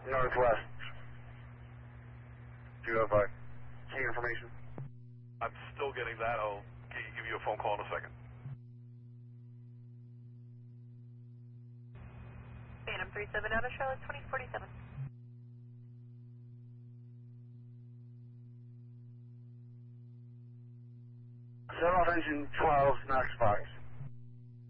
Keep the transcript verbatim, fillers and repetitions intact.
Northwest. Do you have uh, key information? I'm still getting that. I'll g- give you a phone call in a second. Phantom three seven out of Charlotte, twenty forty-seven. Set off engine twelve, Knox Fox.